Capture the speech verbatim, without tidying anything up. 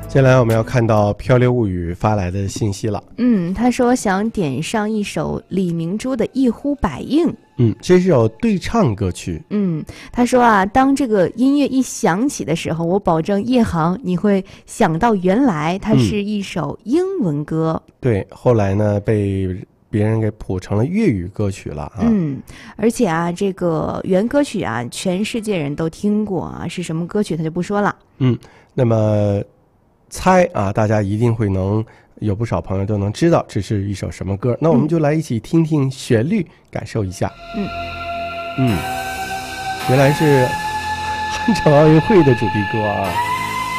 接下来我们要看到漂流物语发来的信息了。 嗯，他说想点上一首李明珠的《一呼百应》。 嗯，这是首对唱歌曲。 嗯，他说啊，当这个音乐一响起的时候，我保证叶航你会想到原来它是一首英文歌。 嗯、对，后来呢被别人给谱成了粤语歌曲了啊。 嗯，而且啊，这个原歌曲啊，全世界人都听过啊，是什么歌曲他就不说了。 嗯，那么猜啊，大家一定会能有不少朋友都能知道这是一首什么歌。那我们就来一起听听旋律，感受一下。 嗯嗯，原来是汉城奥运会的主题歌啊。